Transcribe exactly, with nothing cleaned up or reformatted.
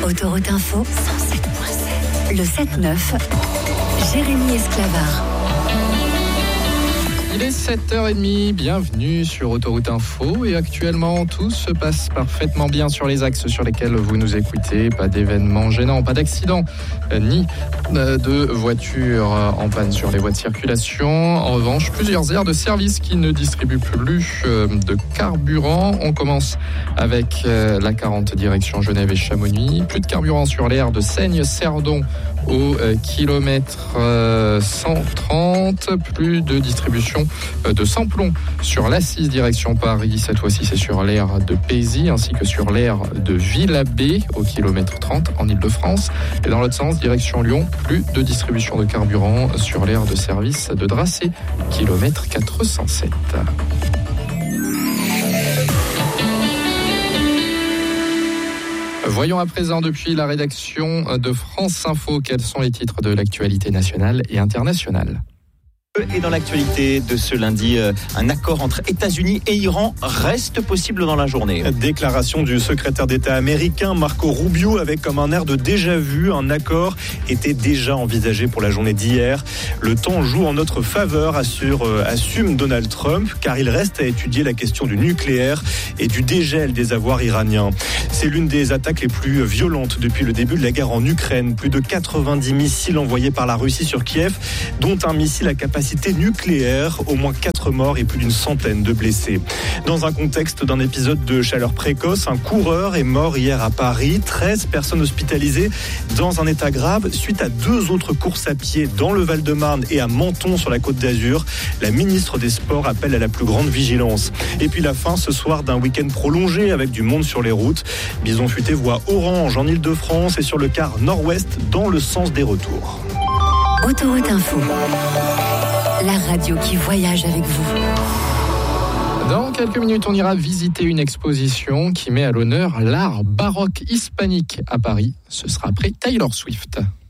Autoroute Info, cent sept point sept. Le sept neuf, Jérémy Esclavard. Il est sept heures trente, bienvenue sur Autoroute Info et actuellement tout se passe parfaitement bien sur les axes sur lesquels vous nous écoutez. Pas d'événements gênants, pas d'accidents, ni de voitures en panne sur les voies de circulation. En revanche, plusieurs aires de service qui ne distribuent plus de carburant. On commence avec la quarante direction Genève et Chamonix. Plus de carburant sur l'aire de Seigne-Cerdon au kilomètre cent trente. Plus de distribution de samplon sur l'A six direction Paris. Cette fois-ci, c'est sur l'aire de Pézy ainsi que sur l'aire de Villabé au kilomètre trente en Ile-de-France. Et dans l'autre sens, direction Lyon, plus de distribution de carburant sur l'aire de service de Dracé, kilomètre quatre cent sept. Voyons à présent depuis la rédaction de France Info quels sont les titres de l'actualité nationale et internationale. Et dans l'actualité de ce lundi, un accord entre États-Unis et Iran reste possible dans la journée. Déclaration du secrétaire d'État américain Marco Rubio avec comme un air de déjà-vu. Un accord était déjà envisagé pour la journée d'hier. Le temps joue en notre faveur, assure, assume Donald Trump, car il reste à étudier la question du nucléaire et du dégel des avoirs iraniens. C'est l'une des attaques les plus violentes depuis le début de la guerre en Ukraine. Plus de quatre-vingt-dix missiles envoyés par la Russie sur Kiev, dont un missile à capacité nucléaire, au moins quatre morts et plus d'une centaine de blessés. Dans un contexte d'un épisode de chaleur précoce, un coureur est mort hier à Paris, treize personnes hospitalisées dans un état grave suite à deux autres courses à pied dans le Val-de-Marne et à Menton sur la Côte d'Azur. La ministre des Sports appelle à la plus grande vigilance. Et puis la fin ce soir d'un week-end prolongé avec du monde sur les routes. Bison Futé voit orange en Ile-de-France et sur le quart nord-ouest dans le sens des retours. Autoroute Info, la radio qui voyage avec vous. Dans quelques minutes, on ira visiter une exposition qui met à l'honneur l'art baroque hispanique à Paris. Ce sera après Taylor Swift.